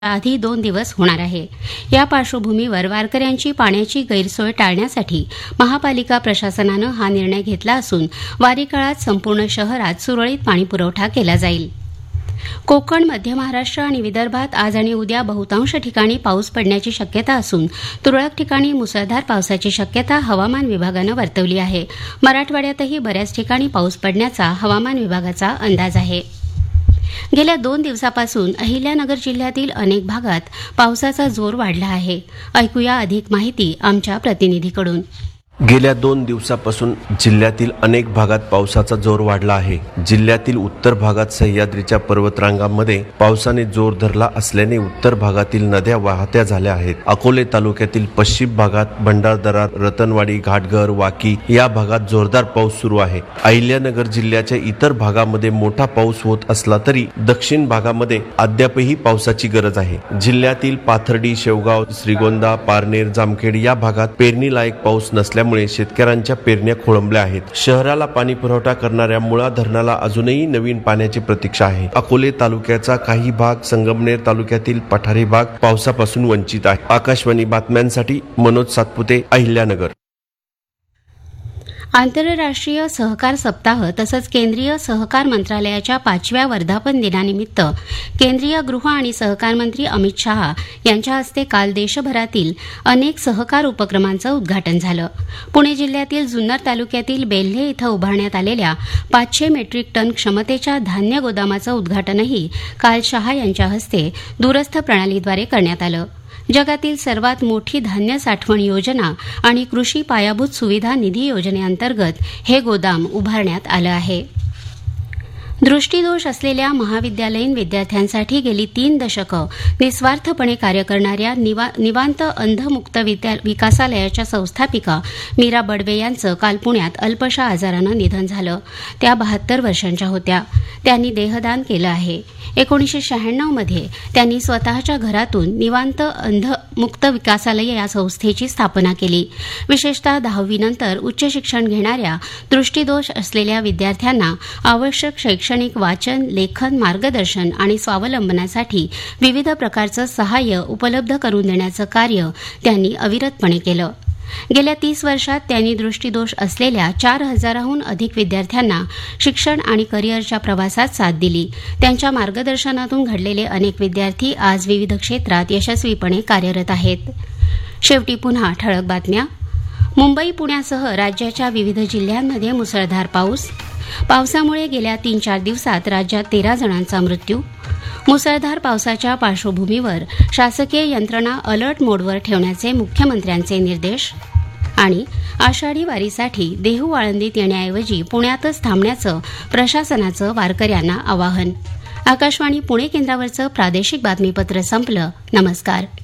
आधी 2 दिवस होणार आहे. या पार्श्वभूमीवर वारकऱ्यांची पाण्याची गैरसोय टाळण्यासाठी महापालिका प्रशासनानं हा निर्णय घेतला असून वारी काळात संपूर्ण शहरात सुरळीत पाणीपुरवठा केला जाईल. कोकण, मध्य महाराष्ट्र आणि विदर्भात आज आणि उद्या बहुतांश ठिकाणी पाऊस पडण्याची शक्यता असून तुरळक ठिकाणी मुसळधार पावसाची शक्यता हवामान विभागानं वर्तवली आहे. मराठवाड्यातही बऱ्याच ठिकाणी पाऊस पडण्याचा हवामान विभागाचा अंदाज आहे. गेल्या 2 दिवसापासून अहिल्यानगर जिल्ह्यातील अनेक भागात पावसाचा जोर वाढला आहे. ऐकूया अधिक माहिती आमच्या प्रतिनिधीकडून. गेल्या 2 दिवसापासून जिल्ह्यातील अनेक भागात पावसाचा जोर वाढला आहे. जिल्ह्यातील उत्तर भागात सह्याद्रीच्या पर्वतरांगांमध्ये पावसाने जोर धरला असल्याने उत्तर भागातील नद्या वाहत्या झाल्या आहेत. अकोले तालुक्यातील पश्चिम भागात भंडारदरा, रतनवाडी, घाटघर, वाकी या भागात जोरदार पाऊस सुरू आहे. अहिल्यानगर जिल्ह्याच्या इतर भागामध्ये मोठा पाऊस होत असला तरी दक्षिण भागामध्ये अद्यापही पावसाची गरज आहे. जिल्ह्यातील पाथर्डी, शेवगाव, श्रीगोंदा, पारनेर, जामखेड या भागात पेरणीलायक पाऊस नसल्यामुळे शेतकऱ्यांच्या पेरण्या खोळंबल्या आहेत. शहराला पाणी पुरवठा करणाऱ्या मुळा धरणाला अजूनही नवीन पाण्याची प्रतीक्षा आहे. अकोले तालुक्याचा काही भाग, संगमनेर तालुक्यातील पठारी भाग पावसापासून वंचित आहे. आकाशवाणी बातम्यांसाठी मनोज सातपुते, अहिल्यानगर. आंतरराष्ट्रीय सहकार सप्ताह तसंच केंद्रीय सहकार मंत्रालयाच्या 5व्या वर्धापन दिनानिमित्त केंद्रीय गृह आणि सहकार मंत्री अमित शहा यांच्या हस्ते काल देशभरातील अनेक सहकार उपक्रमांचं उद्घाटन झालं. पुणे जिल्ह्यातील जुन्नर तालुक्यातील बेल्हे इथं उभारण्यात आलेल्या 500 मेट्रिक टन क्षमतेच्या धान्य गोदामाचं उद्घाटनही काल शहा यांच्या हस्ते दूरस्थ प्रणालीद्वारे करण्यात आलं. जगातील सर्वात मोठी धान्य साठवण योजना आणि कृषी पायाभूत सुविधा निधी योजनेअंतर्गत हे गोदाम उभारण्यात आलं आहे. दृष्टीदोष असलेल्या महाविद्यालयीन विद्यार्थ्यांसाठी गेली 3 दशकं निस्वार्थपणे कार्य करणाऱ्या निवांत अंधमुक्त विकासालयाच्या संस्थापिका मीरा बडवे यांचं काल पुण्यात अल्पशा आजारानं निधन झालं. त्या 72 वर्षांच्या होत्या. त्यांनी देहदान केलं आहे. 1996 मध्ये त्यांनी स्वतःच्या घरातून निवांत अंधमुक्त विकासालय या संस्थेची स्थापना केली. विशेषतः 10वी नंतर उच्च शिक्षण घेणाऱ्या दृष्टीदोष असलेल्या विद्यार्थ्यांना आवश्यक शैक्षणिक वाचन, लेखन, मार्गदर्शन आणि स्वावलंबनासाठी विविध प्रकारचं सहाय्य उपलब्ध करून देण्याचं कार्य त्यांनी अविरतपणे केलं. गेल्या 30 वर्षात त्यांनी दृष्टीदोष असलेल्या 4000हून अधिक विद्यार्थ्यांना शिक्षण आणि करिअरच्या प्रवासात साथ दिली. त्यांच्या मार्गदर्शनातून घडलेले अनेक विद्यार्थी आज विविध क्षेत्रात यशस्वीपणे कार्यरत आहेत. शेवटी पुन्हा ठळक बातम्या. मुंबई, पुण्यासह राज्याच्या विविध जिल्ह्यांमध्ये मुसळधार पाऊस. पावसामुळे गेल्या 3-4 दिवसात राज्यात 13 जणांचा मृत्यू. मुसळधार पावसाच्या पार्श्वभूमीवर शासकीय यंत्रणा अलर्ट मोडवर ठेवण्याचे मुख्यमंत्र्यांचे निर्देश. आणि आषाढी वारीसाठी देहू आळंदीत येण्याऐवजी पुण्यातच थांबण्याचं प्रशासनाचं वारकऱ्यांना आवाहन. आकाशवाणी पुणे केंद्रावरचं प्रादेशिक बातमीपत्र संपलं. नमस्कार.